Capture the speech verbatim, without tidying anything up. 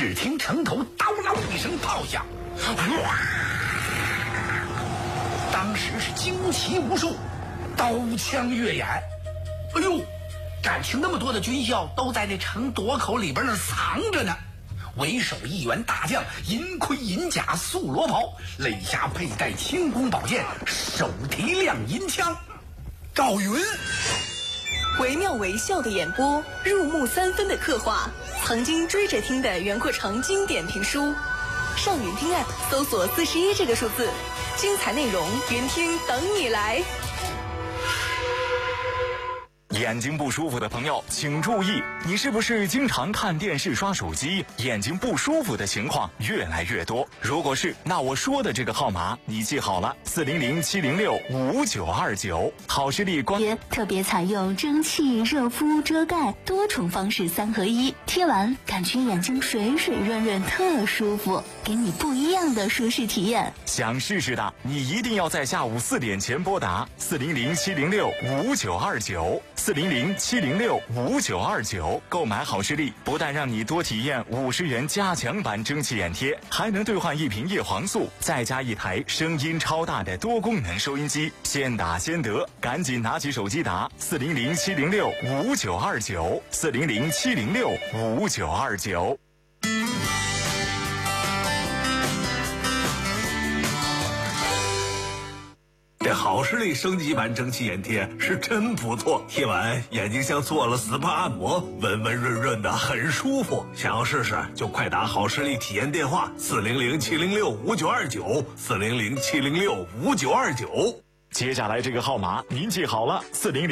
只听城头叨啷一声炮响，哇！当时是旌旗无数，刀枪跃眼。哎呦，感情那么多的军校都在那城垛口里边那藏着呢。为首一员大将，银盔银甲素罗袍，肋下佩戴轻弓宝剑，手提亮银枪。赵云， 惟妙惟肖的演播，入木三分的刻画，曾经追着听的袁阔成经典评书。上云听 App 搜索四十一这个数字，精彩内容云听等你来。 眼睛不舒服的朋友请注意，你是不是经常看电视刷手机，眼睛不舒服的情况越来越多？如果是，那我说的这个号码你记好了，四零零七零六五九二九，好视力光特别采用蒸汽、热敷、遮盖多重方式三合一，贴完感觉眼睛水水润润，特舒服，给你不一样的舒适体验。 想试试的，你一定要在下午四点前拨打四零零七零六五九二九。四零零七零六五九二九购买好视力，不但让你多体验五十元加强版蒸汽眼贴，还能兑换一瓶叶黄素，再加一台声音超大的多功能收音机，先打先得，赶紧拿起手机打四零零七零六五九二九，四零零七零六五九二九。 这好视力升级版蒸汽眼贴是真不错，贴完眼睛像做了 S P A 按摩，温温润润的，很舒服。想要试试就快打好视力体验电话四零零七零六五九二九，四零零七零六五九二九。 接下来这个号码您记好了，四零零